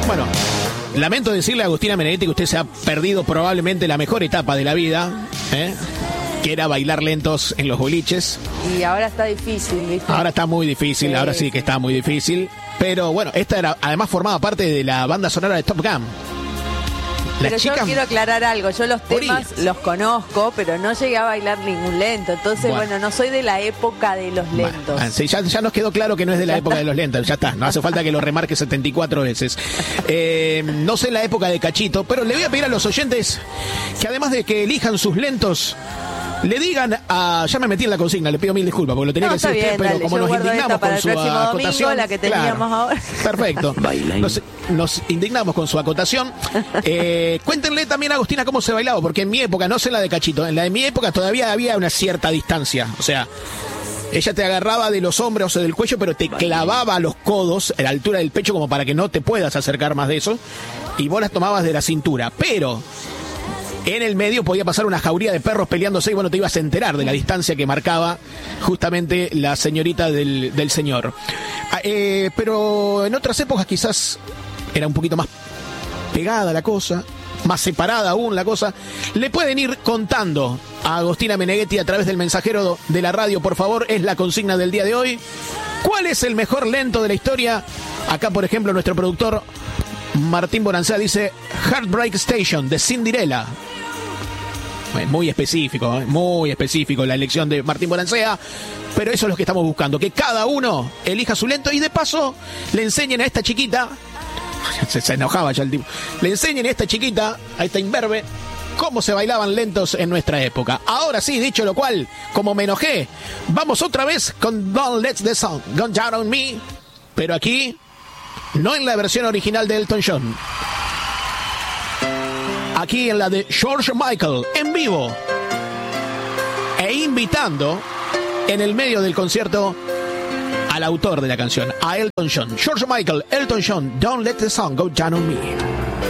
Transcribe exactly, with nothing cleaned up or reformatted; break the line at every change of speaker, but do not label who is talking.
Bueno, lamento decirle a Agustina Meneghetti que usted se ha perdido probablemente la mejor etapa de la vida, ¿eh? que era bailar lentos en los boliches.
Y ahora está difícil, ¿viste?
Ahora está muy difícil, sí. ahora sí que está muy difícil. Pero bueno, esta era además formaba parte de la banda sonora de Top Gun. Las
pero
chicas...
yo quiero aclarar algo, yo los temas Ori. los conozco, pero no llegué a bailar ningún lento, entonces bueno, bueno no soy de la época de los lentos.
Bueno, sí, ya, ya nos quedó claro que no es de la ya época está. de los lentos, ya está, no hace falta que lo remarque setenta y cuatro veces. Eh, no sé la época de Cachito, pero le voy a pedir a los oyentes que además de que elijan sus lentos, le digan a... Ya me metí en la consigna, le pido mil disculpas, porque lo tenía
no,
que decir usted, pero
dale,
como nos indignamos con su acotación...
Domingo, la que teníamos
claro,
ahora.
Perfecto. Nos, nos indignamos con su acotación. Eh, cuéntenle también a Agustina cómo se bailaba, porque en mi época, no sé la de Cachito, en la de mi época todavía había una cierta distancia. O sea, ella te agarraba de los hombros o del cuello, pero te clavaba los codos a la altura del pecho como para que no te puedas acercar más de eso. Y vos las tomabas de la cintura. Pero... en el medio podía pasar una jauría de perros peleándose y bueno, te ibas a enterar de la distancia que marcaba justamente la señorita del, del señor. Eh, pero en otras épocas quizás era un poquito más pegada la cosa, más separada aún la cosa. Le pueden ir contando a Agustina Meneghetti a través del mensajero de la radio, por favor, es la consigna del día de hoy. ¿Cuál es el mejor lento de la historia? Acá, por ejemplo, nuestro productor Martín Bonancea dice Heartbreak Station de Cinderella. Muy específico, muy específico la elección de Martín Bonancea, pero eso es lo que estamos buscando, que cada uno elija su lento y de paso le enseñen a esta chiquita, se, se enojaba ya el tipo, le enseñen a esta chiquita, a esta imberbe, cómo se bailaban lentos en nuestra época. Ahora sí, dicho lo cual, como me enojé, vamos otra vez con Don't Let the Sun Go Down on Me, pero aquí no en la versión original de Elton John. Aquí en la de George Michael, en vivo. E invitando en el medio del concierto al autor de la canción, a Elton John. George Michael, Elton John, Don't Let the Sun Go Down on Me.